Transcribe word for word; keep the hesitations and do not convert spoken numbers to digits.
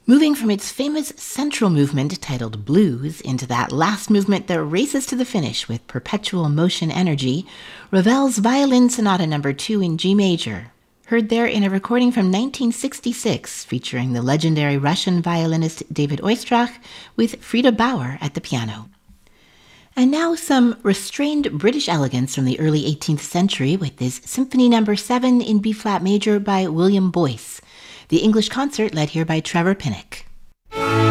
moving from its famous central movement titled Blues into that last movement that races to the finish with perpetual motion energy, Ravel's Violin Sonata number two in G major, heard there in a recording from nineteen sixty-six featuring the legendary Russian violinist David Oistrakh with Frida Bauer at the piano. And now some restrained British elegance from the early eighteenth century with this Symphony number seven in B-flat major by William Boyce, the English concert led here by Trevor Pinnock.